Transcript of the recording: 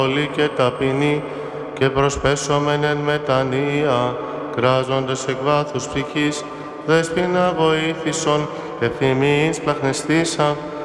Όλοι και ταπεινοί και προσπέσομεν εν μετανία, κράζοντες εκ βάθους ψυχής, δέσποινα βοήθησον, ευθυμίης πλαχνεστήσα,